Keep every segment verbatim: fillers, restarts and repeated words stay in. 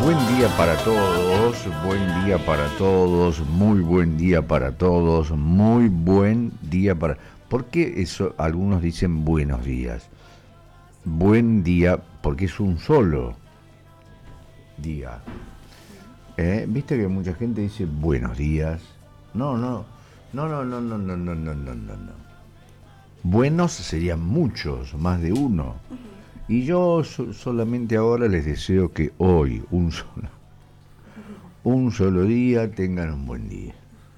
Buen día para todos, buen día para todos, muy buen día para todos, muy buen día para... ¿Por qué eso algunos dicen buenos días? Buen día porque es un solo día. ¿Eh? ¿Viste que mucha gente dice buenos días? No, no, no, no, no, no, no, no, no, no, no, no. Buenos serían muchos, más de uno. Y yo so- solamente ahora les deseo que hoy, un solo, un solo día, tengan un buen día.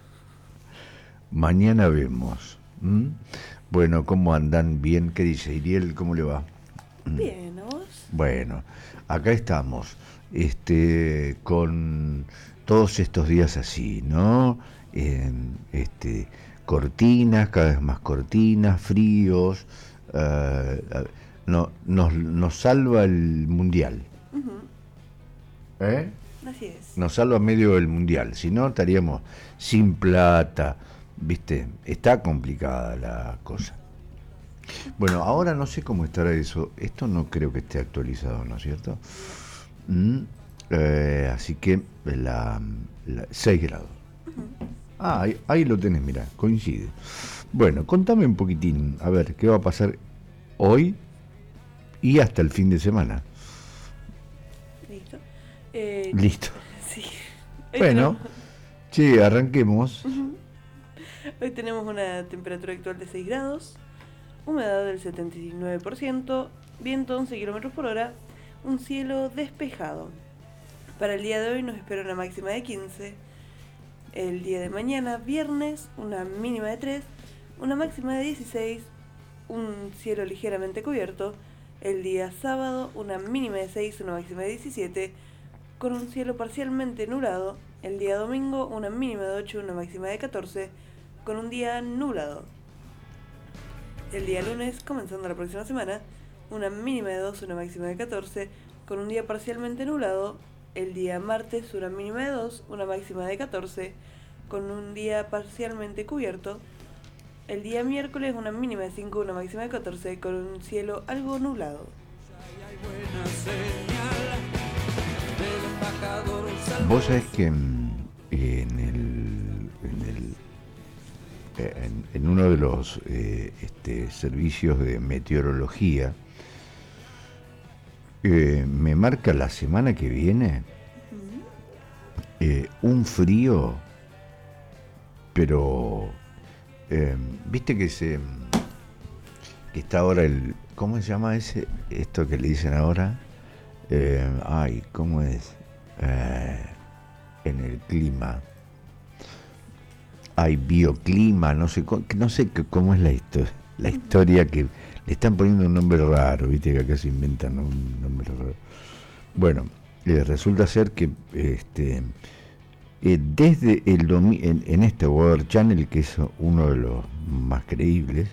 Mañana vemos. ¿Mm? Bueno, ¿cómo andan? ¿Bien? ¿Qué dice Iriel? ¿Cómo le va? Bien, ¿a vos? Bueno, acá estamos, este, con todos estos días así, ¿no? En, este, cortinas, cada vez más cortinas, fríos. eh, no, nos, nos salva el mundial. Ujú, ¿Eh? así es. Nos salva medio del mundial, si no estaríamos sin plata, ¿viste? Está complicada la cosa. Bueno, ahora no sé cómo estará eso. Esto no creo que esté actualizado, ¿no es cierto? No. Mm, eh, así que la, la- seis grados. Ujú. Ah, ahí, ahí lo tenés, mira, coincide. Bueno, contame un poquitín, a ver, ¿qué va a pasar hoy y hasta el fin de semana? Listo. Eh, Listo. sí. Hoy Bueno, tenemos, che, arranquemos. ujú, hoy tenemos una temperatura actual de seis grados, humedad del setenta y nueve por ciento, viento once kilómetros por hora, un cielo despejado. Para el día de hoy nos espera una máxima de quince. El día de mañana, viernes, una mínima de tres, una máxima de dieciséis, un cielo ligeramente cubierto. El día sábado, una mínima de seis, una máxima de diecisiete, con un cielo parcialmente nublado. El día domingo, una mínima de ocho, una máxima de catorce, con un día nublado. El día lunes, comenzando la próxima semana, una mínima de dos, una máxima de catorce, con un día parcialmente nublado. El día martes, una mínima de dos, una máxima de catorce, con un día parcialmente cubierto. El día miércoles, una mínima de cinco, una máxima de catorce, con un cielo algo nublado. Vos sabés que mm, en el, en el en, en uno de los eh, este, servicios de meteorología eh, me marca la semana que viene Ujú. eh, un frío, pero eh, viste que se que está ahora el ¿cómo se llama ese esto que le dicen ahora? Eh, ay, ¿cómo es? Eh, en el clima. Hay bioclima, no sé, co- no sé c- cómo es la historia, la historia que le están poniendo un nombre raro, viste que acá se inventan un nombre raro. Bueno, eh, resulta ser que este eh, desde el domi- en, en este Weather Channel, que es uno de los más creíbles,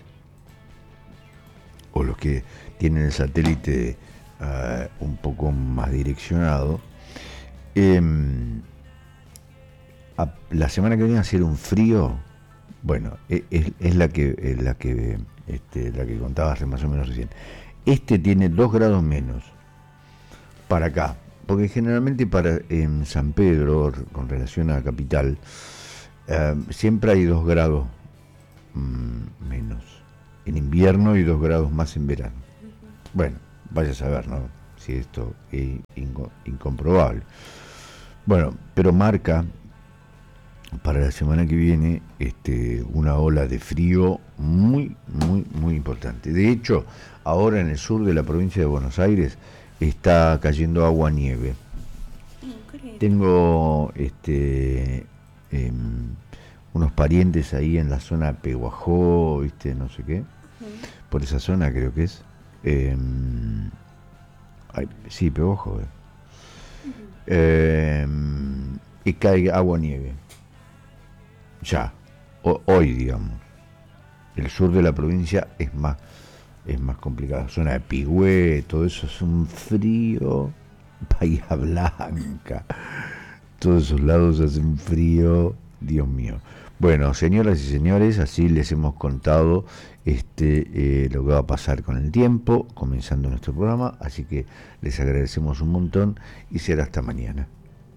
o los que tienen el satélite eh, un poco más direccionado, em, a- la semana que viene va a ser un frío. Bueno, e- es, es la que es la que este, la que contabas más o menos recién. Este tiene dos grados menos para acá, porque generalmente para en San Pedro, con relación a la capital, eh, siempre hay dos grados mm, menos en invierno y dos grados más en verano. Bueno, vaya a saber, ¿no? Si esto es inco- incomprobable. Bueno, pero marca para la semana que viene este, una ola de frío muy, muy, muy importante. De hecho, ahora en el sur de la provincia de Buenos Aires está cayendo agua nieve. Mm, qué lindo. Tengo este, em, unos parientes ahí en la zona de Peguajó, ¿viste? No sé qué. Ujú. Por esa zona creo que es. Em, ay, sí, Peguajó. eh. Ujú. Em, y cae agua nieve. Ya, o- hoy digamos. El sur de la provincia es más, es más complicado. Zona de Pigüé, todo eso es un frío. Bahía Blanca. Todos esos lados hacen frío. Dios mío. Bueno, señoras y señores, así les hemos contado este eh, lo que va a pasar con el tiempo, comenzando nuestro programa, así que les agradecemos un montón y será hasta mañana.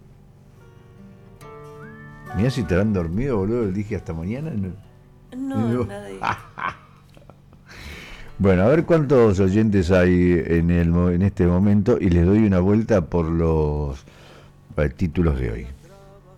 Mirá si estarán dormidos, boludo, les dije hasta mañana. No, no, no. Nada de... Bueno, a ver cuántos oyentes hay en, el, en este momento y les doy una vuelta por los títulos de hoy.